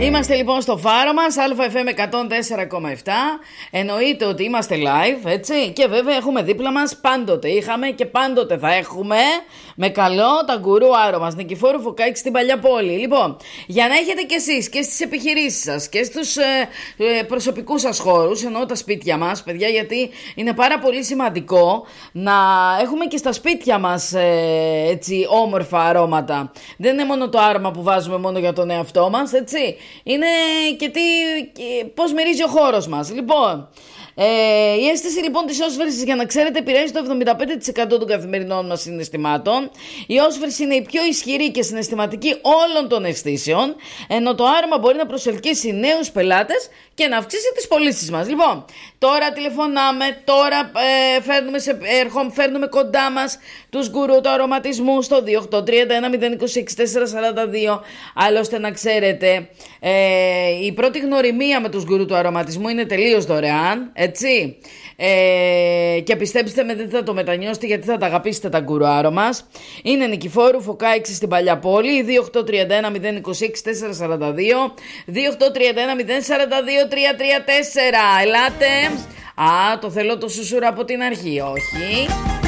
Είμαστε λοιπόν στο φάρο μας, ΑΦM 104,7. Εννοείται ότι είμαστε live, έτσι. Και βέβαια έχουμε δίπλα μας, πάντοτε είχαμε και πάντοτε θα έχουμε, με καλό, τα γκουρού άρωμας Νικηφόρου Φωκάκη στην Παλιά Πόλη. Λοιπόν, για να έχετε κι εσείς και στις επιχειρήσεις σας και στους προσωπικούς σας χώρους, εννοώ τα σπίτια μας, παιδιά, γιατί είναι πάρα πολύ σημαντικό να έχουμε και στα σπίτια μας έτσι όμορφα αρώματα. Δεν είναι μόνο το άρωμα που βάζουμε μόνο για τον εαυτό μας, έτσι. Είναι και πώς μυρίζει ο χώρος μας. Λοιπόν, η αίσθηση λοιπόν της όσφρησης, για να ξέρετε, επηρεάζει το 75% των καθημερινών μας συναισθημάτων. Η όσφρηση είναι η πιο ισχυρή και συναισθηματική όλων των αισθήσεων, ενώ το άρωμα μπορεί να προσελκύσει νέους πελάτες και να αυξήσει τις πωλήσεις μας. Λοιπόν, τώρα τηλεφωνάμε, τώρα φέρνουμε κοντά μας τους γκουρού του αρωματισμού στο 2831026 442. Άλλωστε να ξέρετε, η πρώτη γνωριμία με τους γκουρού του αρωματισμού είναι τελείως δωρεάν, έτσι. Και πιστέψτε με, δεν θα το μετανιώσετε, γιατί θα τα αγαπήσετε τα γκουρού άρωμας. Είναι Νικηφόρου Φωκάκη στην Παλιά Πόλη, 2831026 442, 2831042 334. Ελάτε. Το θέλω το σουσούρα από την αρχή, όχι.